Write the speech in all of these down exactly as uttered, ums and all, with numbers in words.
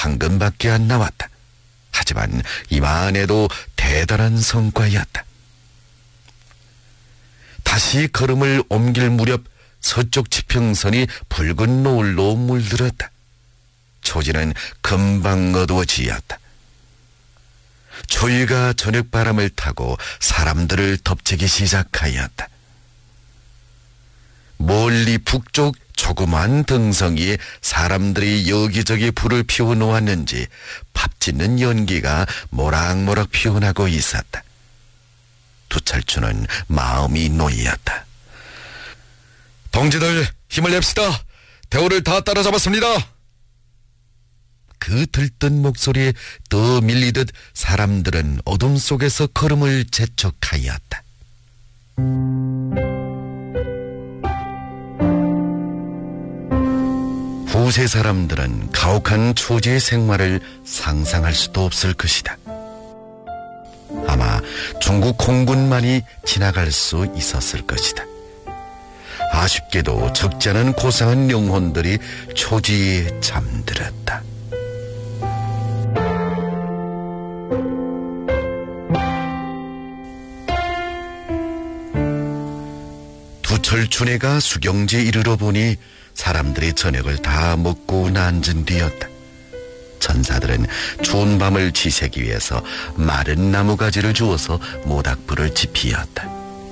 한 근밖에 안 나왔다. 하지만 이만해도 대단한 성과였다. 다시 걸음을 옮길 무렵 서쪽 지평선이 붉은 노을로 물들었다. 초지는 금방 어두워지었다. 초위가 저녁바람을 타고 사람들을 덮치기 시작하였다. 멀리 북쪽 조그만 등성이에 사람들이 여기저기 불을 피워놓았는지 밥 짓는 연기가 모락모락 피어나고 있었다. 두찰주는 마음이 놓였다. 동지들, 힘을 냅시다. 대우를 다 따라잡았습니다. 그 들뜬 목소리에 더 밀리듯 사람들은 어둠 속에서 걸음을 재촉하였다. 후세 사람들은 가혹한 초지의 생활을 상상할 수도 없을 것이다. 아마 중국 홍군만이 지나갈 수 있었을 것이다. 아쉽게도 적지 않은 고상한 영혼들이 초지에 잠들었다. 두철춘애가 수경지에 이르러 보니 사람들이 저녁을 다 먹고 난전 뒤였다. 천사들은 추운 밤을 지새기 위해서 마른 나무가지를 주워서 모닥불을 지피었다.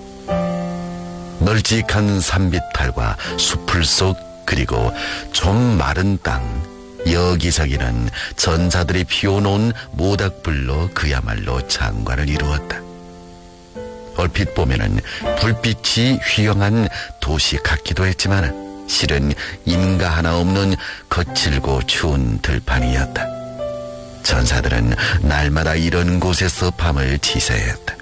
널찍한 산비탈과 수풀 속 그리고 좀 마른 땅 여기저기는 전사들이 피워놓은 모닥불로 그야말로 장관을 이루었다. 얼핏 보면은 불빛이 휘영한 도시 같기도 했지만 실은 인가 하나 없는 거칠고 추운 들판이었다. 전사들은 날마다 이런 곳에서 밤을 지새웠다.